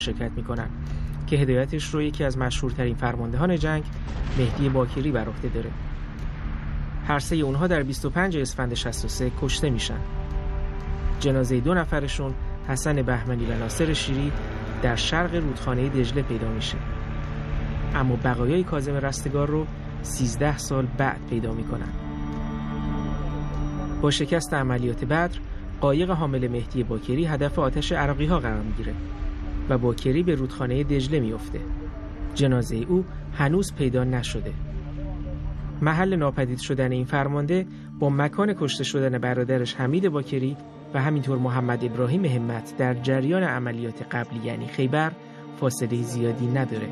شرکت می‌کنند که هدایتش رو یکی از مشهورترین فرماندهان جنگ مهدی باکری بر عهده داره. هر سه اونها در 25 اسفند 63 کشته میشن. جنازه 2 نفرشون، حسن بهمنی و ناصر شیری، در شرق رودخانه دجله پیدا میشه. اما بقایای کاظم رستگار رو 13 سال بعد پیدا میکنن. با شکست عملیات بدر، قایق حامل مهدی باکری هدف آتش عراقی‌ها قرار میگیره و باکری به رودخانه دجله میفته. جنازه او هنوز پیدا نشده. محل ناپدید شدن این فرمانده با مکان کشته شدن برادرش حمید باکری و همینطور محمد ابراهیم همت در جریان عملیات قبلی یعنی خیبر فاصله زیادی نداره.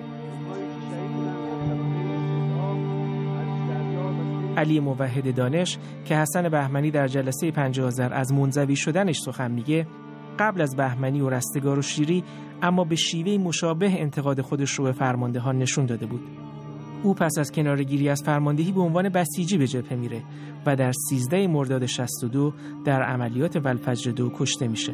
علی موحد دانش که حسن بهمنی در جلسه 50 آذر از منزوی شدنش سخن میگه، قبل از بهمنی و رستگار و شیری اما به شیوه مشابه انتقاد خودش رو به فرماندهان نشون داده بود. او پس از کناره‌گیری از فرماندهی به عنوان بسیجی به جبهه میره و در 13 مرداد 62 در عملیات والفجر 2 کشته میشه.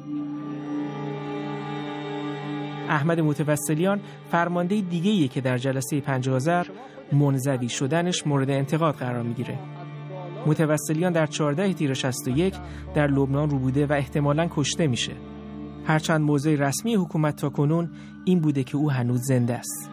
احمد متوسلیان فرمانده دیگه‌ایه که در جلسه 50 آذر منزوی شدنش مورد انتقاد قرار میگیره. متوسلیان در 14 تیر 61 در لبنان رو بوده و احتمالاً کشته میشه. هرچند موضع رسمی حکومت تا کنون این بوده که او هنوز زنده است.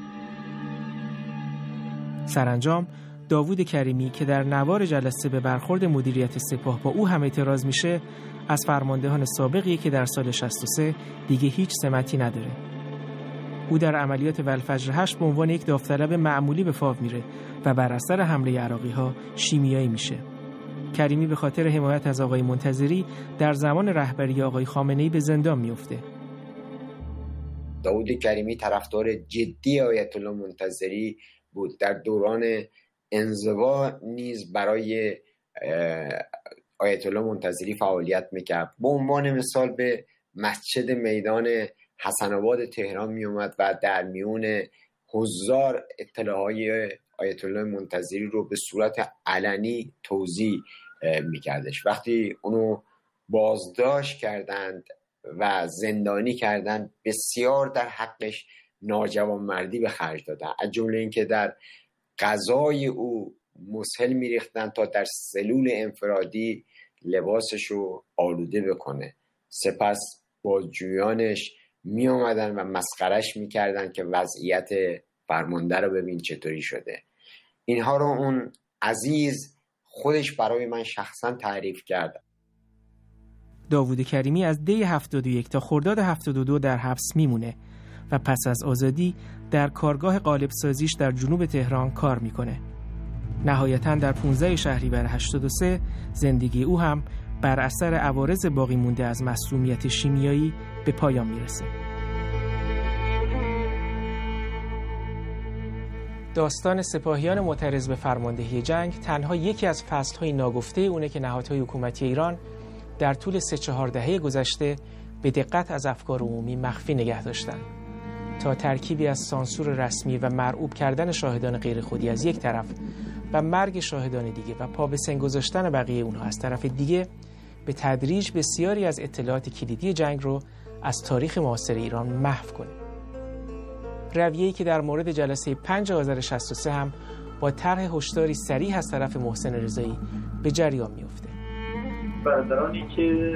سرانجام داوود کریمی که در نوار جلسه به برخورد مدیریت سپاه با او هم اعتراض میشه، از فرماندهان سابقی که در سال 63 دیگه هیچ سمتی نداره. او در عملیات والفجر 8 به عنوان یک داوطلب معمولی به فاو میره و بر اثر حمله عراقی‌ها شیمیایی میشه. کریمی به خاطر حمایت از آقای منتظری در زمان رهبری آقای خامنه‌ای به زندان میفته. داوود کریمی طرفدار جدی آیت الله منتظری بود. در دوران انزوا نیز برای آیت الله منتظری فعالیت میکرد. به عنوان مثال به مسجد میدان حسن آباد تهران میومد و در میون هزار اطلاعهای آیت الله منتظری رو به صورت علنی توزیع میکردش. وقتی اونو بازداشت کردند و زندانی کردند، بسیار در حقش ناجوانمردی به خرج دادن، از جمله اینکه در غذای او مسهل میریختن تا در سلول انفرادی لباسش رو آلوده بکنه. سپس بازجویانش می آمدن و مسخرش میکردن که وضعیت فرمانده رو ببین چطوری شده. اینها رو اون عزیز خودش برای من شخصا تعریف کرد. داوود کریمی از دی 71 تا خرداد 72 در حبس میمونه و پس از آزادی در کارگاه قالب سازیش در جنوب تهران کار میکنه. نهایتاً در 15 شهریور 83 زندگی او هم بر اثر عوارض باقی مونده از مسمومیت شیمیایی به پایان میرسه. داستان سپاهیان معترض به فرماندهی جنگ تنها یکی از فصل‌های ناگفته اونه که نهادهای حکومتی ایران در طول 3-4 دهه گذشته به دقت از افکار عمومی مخفی نگه داشتن تا ترکیبی از سانسور رسمی و مرعوب کردن شاهدان غیر خودی از یک طرف و مرگ شاهدان دیگه و پا به سن گذاشتن بقیه اونها از طرف دیگه به تدریج بسیاری از اطلاعات کلیدی جنگ رو از تاریخ معاصر ایران محو کنه. رویه‌ای که در مورد جلسه 5 آذر 63 هم با طرح هشداری صریح از طرف محسن رضایی به جریان میفته. برادرانی که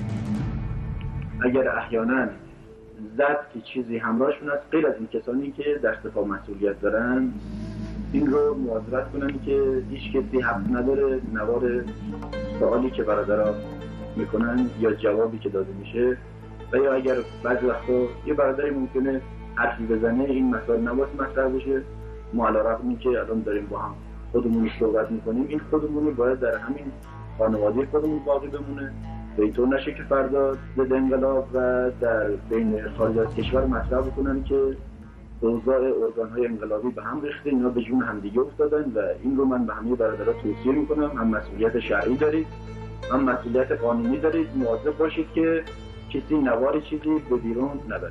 اگر احیانا زد که چیزی همراهشون است، غیر از این کسانی که در سپاه مسئولیت دارن، این رو معذرت کنن که هیچ کسی حق نداره نوار سوالی که برادرها میکنن یا جوابی که داده میشه و یا اگر بعضی وقتا یه برادری ممکنه حرفی بزنه این مسائل نباید مطرح بشه. ما علیرغم اینکه الان داریم با هم خودمون صحبت میکنیم، این خودمون باید در همین خانواده خودمون باقی بمونه، به اینطور نشه که فردا ضد انقلاب و در بین خارج از کشور مطرح بکنن که اوضاع ارگان‌های انقلابی به هم ریخته، اینا به جون همدیگه افتادن. و این رو من به همه برادرها توصیه میکنم، هم مسئولیت شرعی دارید هم مسئولیت قانونی دارید، مواظب باشید که کسی نوار چیزی به بیرون نبره.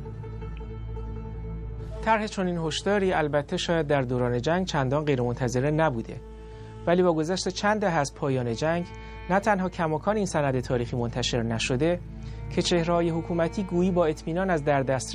طرح چنین هشداری البته شاید در دوران جنگ چندان غیرمنتظره نبوده، ولی با گذشت چند دهه از پایان جنگ نه تنها کماکان این سند تاریخی منتشر نشده که چهره‌های حکومتی گویی با اطمینان از در دست